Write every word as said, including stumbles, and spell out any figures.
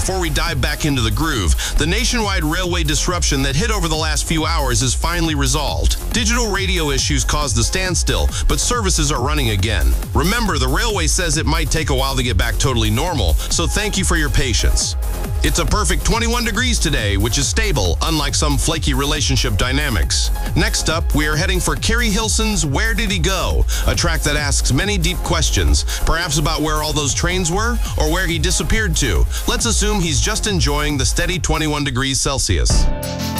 before we dive back into the groove, the nationwide railway disruption that hit over the last few hours is finally resolved. Digital radio issues caused a standstill, but services are running again. Remember, the railway says it might take a while to get back totally normal, so thank you for your patience. It's a perfect twenty-one degrees today, which is stable, unlike some flaky relationship dynamics. Next up, we are heading for Carrie Hilson's Where Did He Go? A track that asks many deep questions, perhaps about where all those trains were, or where he disappeared to. Let's assume he's just enjoying the steady twenty-one degrees Celsius.